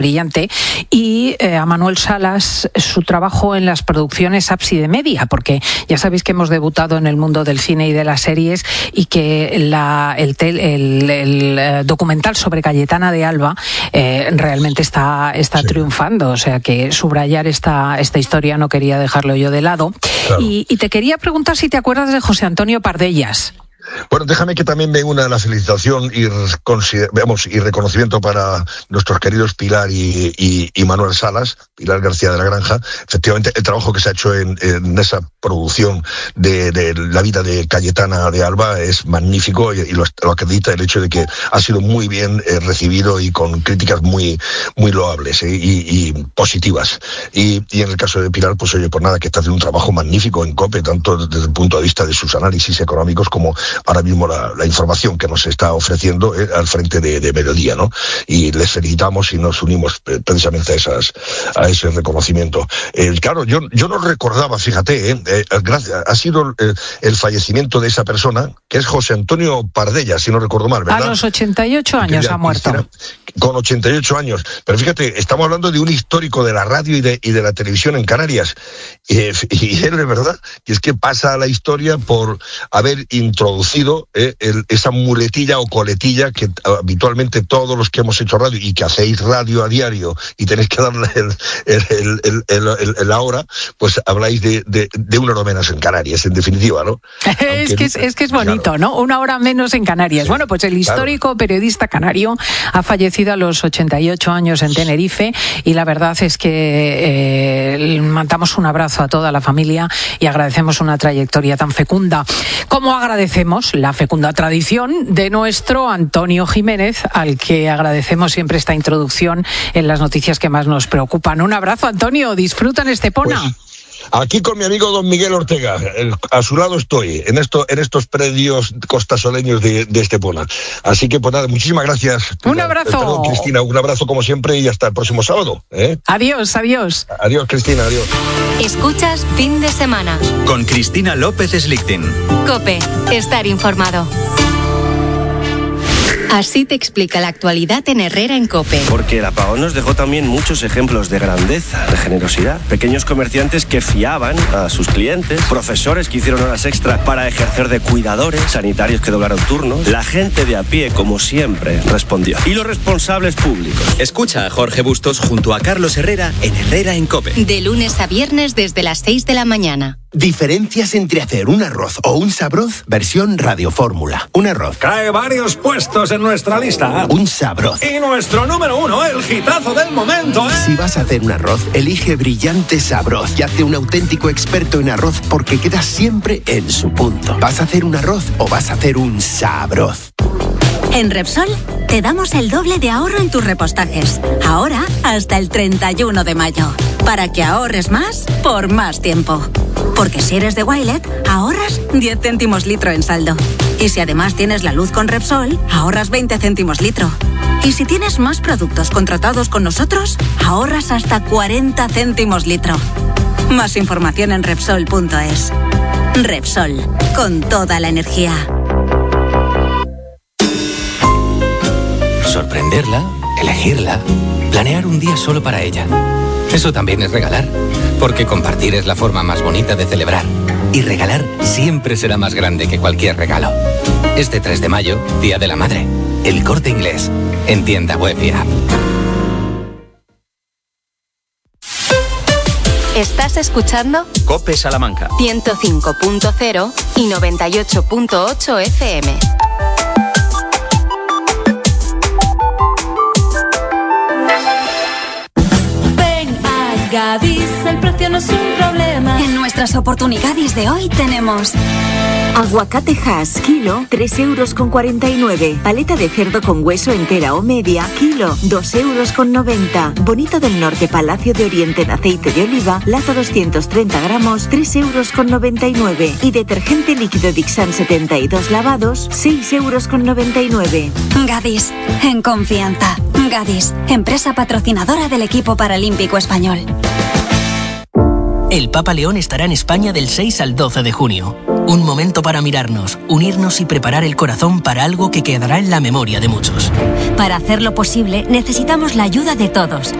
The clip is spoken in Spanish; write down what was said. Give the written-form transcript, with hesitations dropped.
brillante, y a Manuel Salas su trabajo en las producciones Ábside Media, porque ya sabéis que hemos debutado en el mundo del cine y de las series, y que el documental sobre Cayetana de Alba realmente está triunfando, o sea que subrayar esta historia no quería dejarlo yo de lado. Claro. Y te quería preguntar si te acuerdas de José Antonio Pardellas. Bueno, déjame que también me una a la felicitación y reconocimiento para nuestros queridos Pilar y Manuel Salas, Pilar García de la Granja. Efectivamente, el trabajo que se ha hecho en esa producción de la vida de Cayetana de Alba es magnífico, y lo acredita el hecho de que ha sido muy bien recibido y con críticas muy loables y positivas. Y en el caso de Pilar, pues oye, por nada, que está haciendo un trabajo magnífico en COPE, tanto desde el punto de vista de sus análisis económicos como ahora mismo la información que nos está ofreciendo al frente de Mediodía, ¿no? Y les felicitamos y nos unimos precisamente a ese reconocimiento. Claro, yo no recordaba, fíjate, gracias, ha sido el fallecimiento de esa persona, que es José Antonio Pardellas, si no recuerdo mal, ¿verdad? A los 88 años ha muerto. Cristina, con 88 años. Pero fíjate, estamos hablando de un histórico de la radio y de la televisión en Canarias. Y él, de verdad, que es que pasa a la historia por haber introducido esa muletilla o coletilla que habitualmente todos los que hemos hecho radio y que hacéis radio a diario y tenéis que darle la hora, pues habláis de una hora menos en Canarias, en definitiva, ¿no? Es que es bonito, claro, ¿no? Una hora menos en Canarias. Sí, bueno, pues el histórico periodista canario ha fallecido a los 88 años en Tenerife, y la verdad es que mandamos un abrazo a toda la familia y agradecemos una trayectoria tan fecunda. Como agradecemos la fecunda tradición de nuestro Antonio Jiménez, al que agradecemos siempre esta introducción en las noticias que más nos preocupan. Un abrazo, Antonio, disfruta en Estepona. Pues, aquí con mi amigo don Miguel Ortega, a su lado estoy, en estos predios costasoleños de Estepona. Así que pues nada, muchísimas gracias. Un abrazo. Perdón, Cristina, un abrazo como siempre y hasta el próximo sábado. Adiós. Adiós, Cristina, adiós. Escuchas Fin de Semana con Cristina López Slichting. COPE, estar informado. Así te explica la actualidad en Herrera en COPE. Porque el apagón nos dejó también muchos ejemplos de grandeza, de generosidad. Pequeños comerciantes que fiaban a sus clientes, profesores que hicieron horas extra para ejercer de cuidadores, sanitarios que doblaron turnos. La gente de a pie, como siempre, respondió. Y los responsables públicos. Escucha a Jorge Bustos junto a Carlos Herrera en Herrera en COPE. De lunes a viernes desde las 6 de la mañana. Diferencias entre hacer un arroz o un sabroz, versión radiofórmula. Un arroz cae varios puestos en nuestra lista. Un sabroz. Y nuestro número 1, el hitazo del momento, ¿eh? Si vas a hacer un arroz, elige Brillante Sabroz y hazte un auténtico experto en arroz, porque quedas siempre en su punto. ¿Vas a hacer un arroz o vas a hacer un sabroz? En Repsol te damos el doble de ahorro en tus repostajes. Ahora hasta el 31 de mayo. Para que ahorres más por más tiempo. Porque si eres de Wilet, ahorras 10 céntimos litro en saldo. Y si además tienes la luz con Repsol, ahorras 20 céntimos litro. Y si tienes más productos contratados con nosotros, ahorras hasta 40 céntimos litro. Más información en Repsol.es. Repsol, con toda la energía. Sorprenderla, elegirla, planear un día solo para ella. Eso también es regalar, porque compartir es la forma más bonita de celebrar. Y regalar siempre será más grande que cualquier regalo. Este 3 de mayo, Día de la Madre. El Corte Inglés, en tienda web y app. ¿Estás escuchando? COPE Salamanca 105.0 y 98.8 FM. Gadis, el precio no es un problema. En nuestras oportunidades de hoy tenemos aguacate Hass, kilo, 3,49 €. Paleta de cerdo con hueso entera o media, kilo, 2,90 €. Bonito del Norte, Palacio de Oriente en aceite de oliva, lata 230 gramos, 3,99 €. Y detergente líquido Dixan 72 lavados, 6,99 €. Gadis, en confianza. Gadis, empresa patrocinadora del equipo paralímpico español. El Papa León estará en España del 6 al 12 de junio. Un momento para mirarnos, unirnos y preparar el corazón para algo que quedará en la memoria de muchos. Para hacerlo posible, necesitamos la ayuda de todos.